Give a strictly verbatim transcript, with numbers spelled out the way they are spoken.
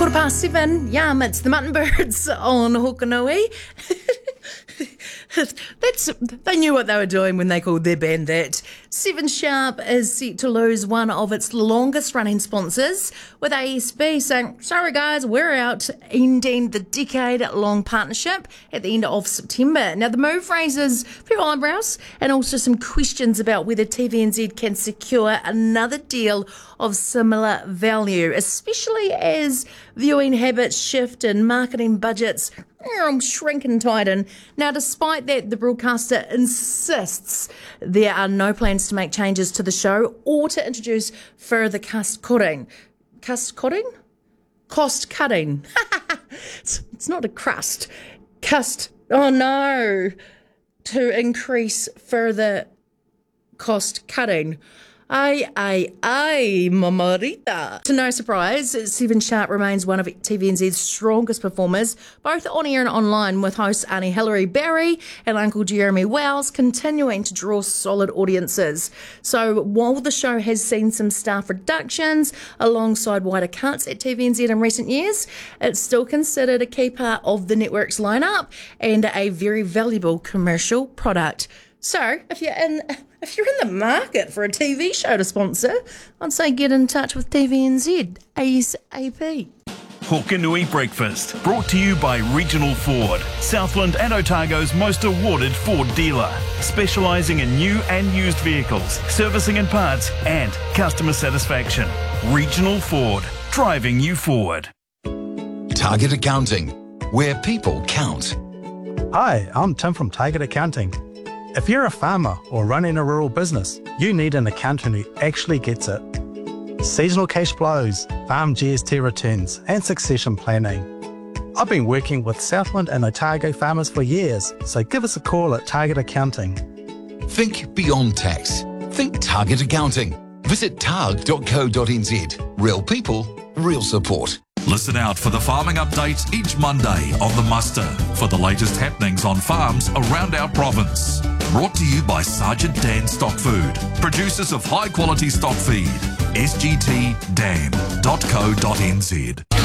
Quarter past seven, yum, it's the Mutton Birds on Hokanui. That's, they knew what they were doing when they called their band that. Seven Sharp is set to lose one of its longest running sponsors, with A S B saying, sorry guys, we're out, ending the decade-long partnership at the end of September. Now the move raises a few eyebrows and also some questions about whether T V N Z can secure another deal of similar value, especially as viewing habits shift and marketing budgets shrink and tighten. Now, despite that, the broadcaster insists there are no plans to make changes to the show or to introduce further cost cutting. Cost cutting? Cost cutting. it's, it's not a crust. Cost, oh no. To increase further cost cutting. Ay, ay, ay, mamarita. To no surprise, Seven Sharp remains one of T V N Z's strongest performers, both on air and online, with hosts Auntie Hilary Barry and Uncle Jeremy Wells continuing to draw solid audiences. So while the show has seen some staff reductions alongside wider cuts at T V N Z in recent years, it's still considered a key part of the network's lineup and a very valuable commercial product. So, if you're in if you're in the market for a T V show to sponsor, I'd say get in touch with T V N Z ASAP. Hokanui Breakfast, brought to you by Regional Ford, Southland and Otago's most awarded Ford dealer, specialising in new and used vehicles, servicing and parts, and customer satisfaction. Regional Ford, driving you forward. Target Accounting, where people count. Hi, I'm Tim from Target Accounting. If you're a farmer or running a rural business, you need an accountant who actually gets it. Seasonal cash flows, farm G S T returns, and succession planning. I've been working with Southland and Otago farmers for years, so give us a call at Target Accounting. Think beyond tax. Think Target Accounting. Visit targ dot co dot n z. Real people, real support. Listen out for the farming updates each Monday on The Muster for the latest happenings on farms around our province. Brought to you by Sergeant Dan Stock Food, producers of high quality stock feed. s g t dam dot co dot n z.